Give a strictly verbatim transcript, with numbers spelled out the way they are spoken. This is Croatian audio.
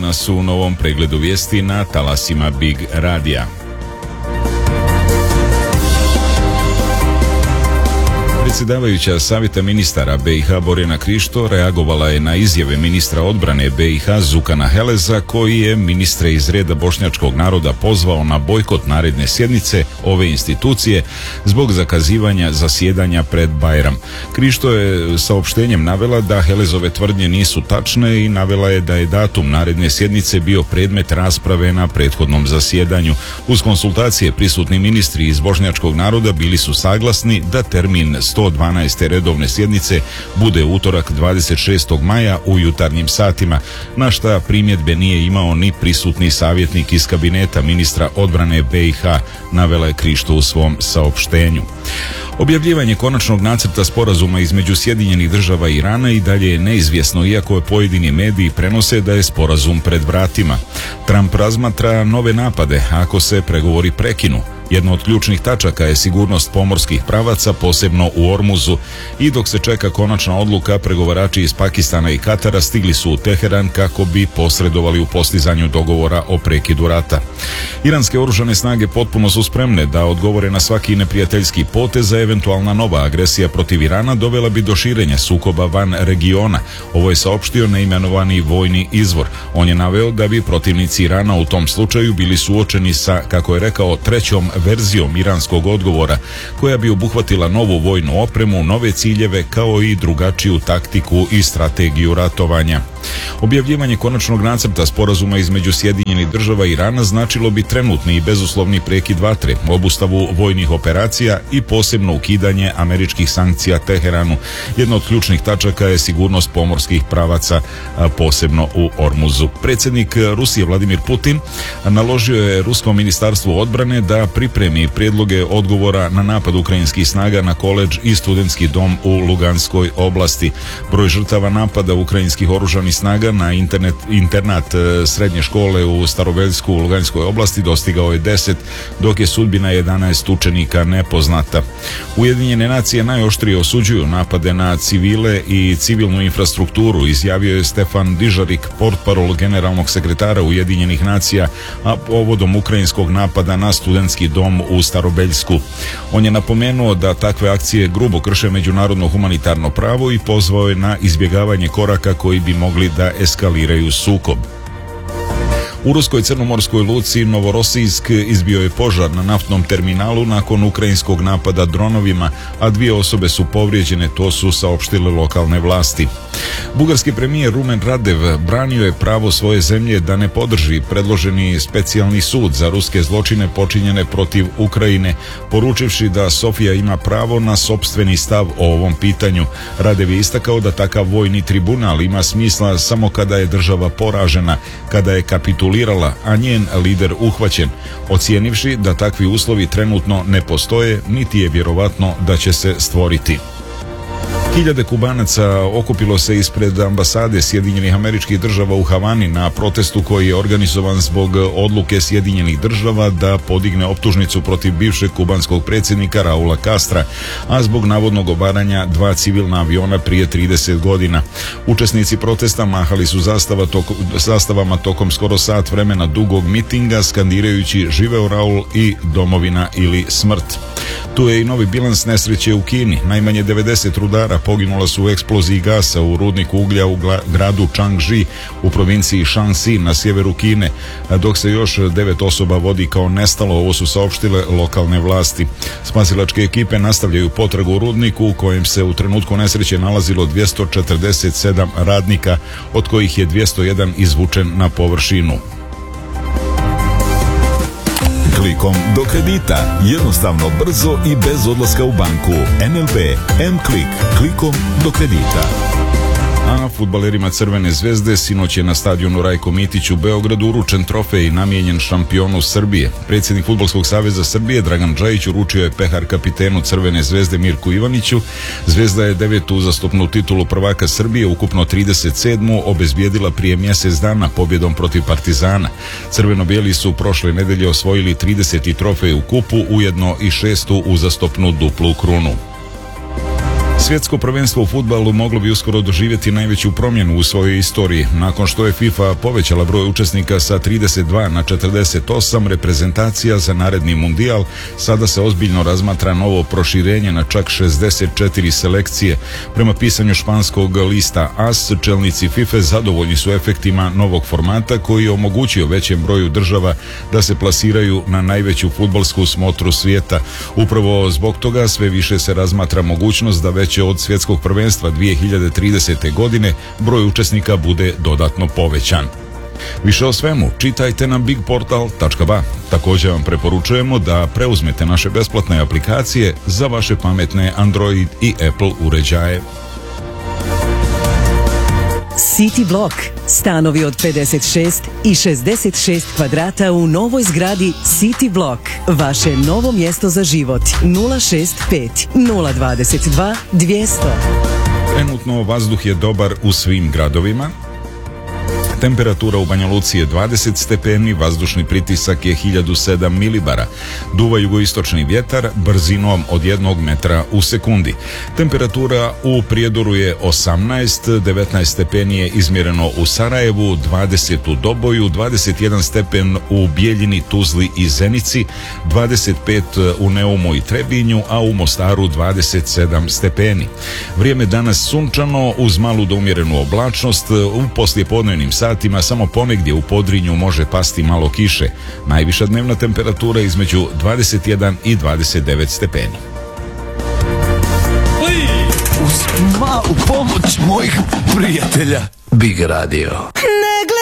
nas u novom pregledu vijesti na talasima Big Radija. Predsjedavajuća Savjeta ministara B i H Borjana Krišto reagovala je na izjave ministra odbrane B i H Zukana Heleza, koji je ministre iz reda bošnjačkog naroda pozvao na bojkot naredne sjednice ove institucije zbog zakazivanja zasjedanja pred Bajram. Krišto je saopštenjem navela da Helezove tvrdnje nisu tačne i navela je da je datum naredne sjednice bio predmet rasprave na prethodnom zasjedanju. Uz konsultacije prisutni ministri iz bošnjačkog naroda bili su saglasni da termin sto dvanaeste redovne sjednice bude utorak dvadeset šestog maja u jutarnjim satima, na šta primjedbe nije imao ni prisutni savjetnik iz kabineta ministra odbrane B i H, navela je Krišto u svom saopštenju. Objavljivanje konačnog nacrta sporazuma između Sjedinjenih država i Irana i dalje je neizvjesno, iako je pojedini mediji prenose da je sporazum pred vratima. Trump razmatra nove napade ako se pregovori prekinu. Jedna od ključnih tačaka je sigurnost pomorskih pravaca, posebno u Ormuzu, i dok se čeka konačna odluka, pregovarači iz Pakistana i Katara stigli su u Teheran kako bi posredovali u postizanju dogovora o prekidu rata. Iranske oružane snage potpuno su spremne da odgovore na svaki neprijateljski potez, a eventualna nova agresija protiv Irana dovela bi do širenja sukoba van regiona. Ovo je saopštio neimenovani vojni izvor. On je naveo da bi protivnici Irana u tom slučaju bili suočeni sa, kako je rekao, trećom verzijom iranskog odgovora, koja bi obuhvatila novu vojnu opremu, nove ciljeve, kao i drugačiju taktiku i strategiju ratovanja. Objavljivanje konačnog nacrta sporazuma između Sjedinjenih država i Irana značilo bi trenutni i bezuslovni prekid vatre, obustavu vojnih operacija i posebno ukidanje američkih sankcija Teheranu. Jedna od ključnih tačaka je sigurnost pomorskih pravaca, posebno u Ormuzu. Predsjednik Rusije Vladimir Putin naložio je Ruskom ministarstvu odbrane da pripremi prijedloge odgovora na napad ukrajinskih snaga na koledž i studentski dom u Luganskoj oblasti. Broj žrtava napada ukrajinskih oružanih snaga na internet, internat srednje škole u Staroveljsku u Luganskoj oblasti dostigao je deset, dok je sudbina jedanaest učenika nepoznata. Ujedinjene nacije najoštrije osuđuju napade na civile i civilnu infrastrukturu, izjavio je Stefan Dižarik, portparol generalnog sekretara Ujedinjenih nacija, a povodom ukrajinskog napada na studentski dom u Starobeljsku. On je napomenuo da takve akcije grubo krše međunarodno humanitarno pravo i pozvao je na izbjegavanje koraka koji bi mogli da eskaliraju sukob. U ruskoj crnomorskoj luci Novorosijsk izbio je požar na naftnom terminalu nakon ukrajinskog napada dronovima, a dvije osobe su povrijeđene, to su saopštile lokalne vlasti. Bugarski premijer Rumen Radev branio je pravo svoje zemlje da ne podrži predloženi specijalni sud za ruske zločine počinjene protiv Ukrajine, poručivši da Sofija ima pravo na sopstveni stav o ovom pitanju. Radev je istakao da takav vojni tribunal ima smisla samo kada je država poražena, kada je kapitulirala, a njen lider uhvaćen, ocijenivši da takvi uslovi trenutno ne postoje, niti je vjerovatno da će se stvoriti. Hiljade Kubanaca okupilo se ispred ambasade Sjedinjenih Američkih Država u Havani na protestu koji je organizovan zbog odluke Sjedinjenih Država da podigne optužnicu protiv bivšeg kubanskog predsjednika Raula Castra, a zbog navodnog obaranja dva civilna aviona prije trideset godina. Učesnici protesta mahali su zastava toko, zastavama tokom skoro sat vremena dugog mitinga, skandirajući živeo Raul i domovina ili smrt. Tu je i novi bilans nesreće u Kini. Najmanje devedeset rudara poginula su u eksploziji gasa u rudniku uglja u gradu Changji u provinciji Shanxi na sjeveru Kine, dok se još devet osoba vodi kao nestalo, ovo su saopštile lokalne vlasti. Spasilačke ekipe nastavljaju potragu u rudniku u kojem se u trenutku nesreće nalazilo dvjesto četrdeset sedam radnika, od kojih je dvjesto jedan izvučen na površinu. Klikom do kredita. Jednostavno, brzo i bez odlaska u banku. N L B M-Klik. Klikom do kredita. A fudbalerima Crvene zvezde sinoć je na stadionu Rajko Mitić u Beogradu uručen trofej namijenjen šampionu Srbije. Predsjednik Fudbalskog saveza Srbije Dragan Džajić uručio je pehar kapitenu Crvene zvezde Mirku Ivaniću. Zvezda je devetu uzastopnu titulu prvaka Srbije, ukupno trideset sedmu obezbijedila prije mjesec dana pobjedom protiv Partizana. Crveno-bijeli su prošle nedelje osvojili trideseti trofej u kupu, ujedno i šestu uzastopnu duplu krunu. Svjetsko prvenstvo u fudbalu moglo bi uskoro doživjeti najveću promjenu u svojoj istoriji. Nakon što je FIFA povećala broj učesnika sa trideset dva na četrdeset osam reprezentacija za naredni mundijal, sada se ozbiljno razmatra novo proširenje na čak šezdeset četiri selekcije. Prema pisanju španskog lista A S, čelnici FIFA zadovoljni su efektima novog formata koji je omogućio većem broju država da se plasiraju na najveću fudbalsku smotru svijeta. Upravo zbog toga sve više se razmatra mogućnost da već od svjetskog prvenstva dvije hiljade tridesete. godine broj učesnika bude dodatno povećan. Više o svemu čitajte na big portal tačka ba. Također vam preporučujemo da preuzmete naše besplatne aplikacije za vaše pametne Android i Apple uređaje. City Block. Stanovi od pedeset šest i šezdeset šest kvadrata u novoj zgradi City Block. Vaše novo mjesto za život. nula šest pet nula dvadeset dva dvjesto. Trenutno vazduh je dobar u svim gradovima. Temperatura u Banja Luci je dvadeset stepeni, vazdušni pritisak je hiljadu sedam milibara. Duva jugoistočni vjetar brzinom od jednog metra u sekundi. Temperatura u Prijedoru je osamnaest, devetnaest stepeni je izmjereno u Sarajevu, dvadeset u Doboju, dvadeset jedan stepen u Bijeljini, Tuzli i Zenici, dvadeset pet u Neumu i Trebinju, a u Mostaru dvadeset sedam stepeni. Vrijeme danas sunčano uz malu do umjerenu oblačnost, u poslijepodnevnim satima samo ponegdje u Podrinju može pasti malo kiše. Najviša dnevna temperatura između dvadeset jedan i dvadeset devet stepeni. Uz malu pomoć mojih prijatelja Big Radio.